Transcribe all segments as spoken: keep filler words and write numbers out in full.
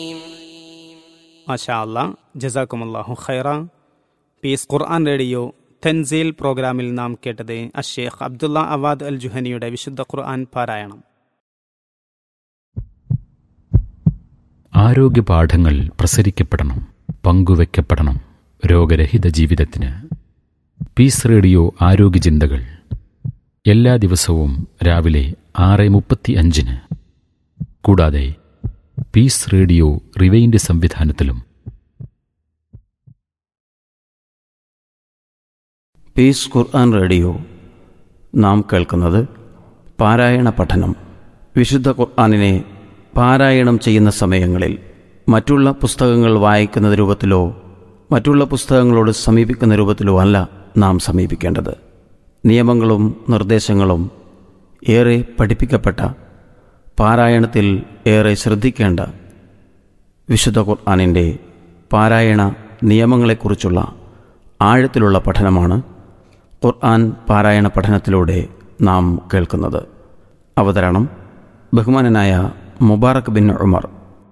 മാഷാ അല്ലാ, ജസാക്കുമുല്ലാഹു ഖൈറ. പീസ് ഖുർആൻ റേഡിയോ തൻസീൽ പ്രോഗ്രാമിൽ നാം കേട്ടത് അഷേഖ് അബ്ദുള്ള അവാദ് അൽ ജുഹനിയുടെ വിശുദ്ധ ഖുർആൻ പാരായണം. ആരോഗ്യ പാഠങ്ങൾ പ്രസരിക്കപ്പെടണം, പങ്കുവെക്കപ്പെടണം രോഗരഹിത ജീവിതത്തിന്. പീസ് റേഡിയോ ആരോഗ്യ ചിന്തകൾ എല്ലാ ദിവസവും രാവിലെ ആറ് മുപ്പത്തി അഞ്ചിന്. കൂടാതെ പീസ് റേഡിയോ റിവൈൻഡ് സംവിധാനത്തിലും. പീസ് ഖുർആൻ റേഡിയോ നാം കേൾക്കുന്നത് പാരായണ പഠനം. വിശുദ്ധ ഖുർആനിനെ പാരായണം ചെയ്യുന്ന സമയങ്ങളിൽ മറ്റുള്ള പുസ്തകങ്ങൾ വായിക്കുന്ന രൂപത്തിലോ മറ്റുള്ള പുസ്തകങ്ങളോട് സമീപിക്കുന്ന രൂപത്തിലോ അല്ല നാം സമീപിക്കേണ്ടത്. നിയമങ്ങളും നിർദ്ദേശങ്ങളും ഏറെ പഠിപ്പിക്കപ്പെട്ട, പാരായണത്തിൽ ഏറെ ശ്രദ്ധിക്കേണ്ട വിശുദ്ധ ഖുർആനിൻ്റെ പാരായണ നിയമങ്ങളെക്കുറിച്ചുള്ള ആഴത്തിലുള്ള പഠനമാണ് ഖുർആൻ പാരായണ പഠനത്തിലൂടെ നാം കേൾക്കുന്നത്. അവതരണം ബഹുമാനനായ മുബാറക് ബിൻ ഉമർ.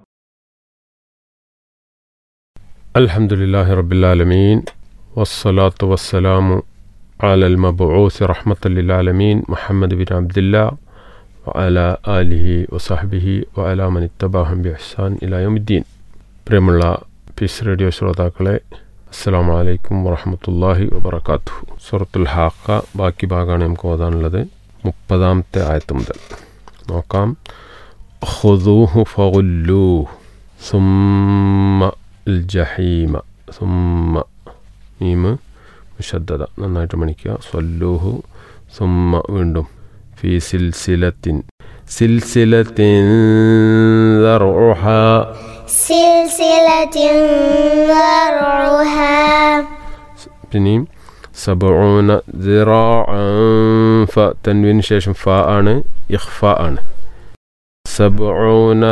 അൽഹംദുലില്ലാഹി റബ്ബിൽ ആലമീൻ വസ്സലാത്തു വസ്സലാമു അലൽ മബ്ഊസ് റഹ്മത്തൽ ലിൽ ആലമീൻ മുഹമ്മദ് ബിൻ അബ്ദുല്ലാഹ് വഅലാ ആലിഹി വസഹ്ബിഹി വഅലാ മൻ ഇത്തബഅഹും ബിഇഹ്സാൻ ഇലാ യൗമിദ്ദീൻ. പ്രിയമുള്ള പീസ് റേഡിയോ ശ്രോതാക്കളെ, അസ്സലാമു അലൈക്കും വറഹ്മത്തുള്ളാഹി വബറകാതുഹു. സൂറത്തുൽ ഹാഖ ബാക്കി ഭാഗമാണ് നമുക്ക് ഓതാനുള്ളത്. മുപ്പതാമത്തെ ആയത്ത് മുതൽ നോക്കാം. ഖുദൂഹു ഫഗുല്ലൂഹു സുമ്മ അൽ ജഹീമ. സുമ്മ മീമ് മുശദ്ദദ, നന്നായിട്ട് മണിക്കുക. സ്വല്ലൂഹു സുമ്മ വീണ്ടും. ഫീ സിൽസിലത്തിൻ. സിൽസിലത്തിൻ ദർഉഹാ. സിൽസിലത്തിൻ ദർഉഹാ. പിന്നെയും സബഊന ദിറാഅൻ. ഫ തൻവീന് ശേഷം ഫ ആണ്, ഇഖ്ഫ ആണ്. സബഊന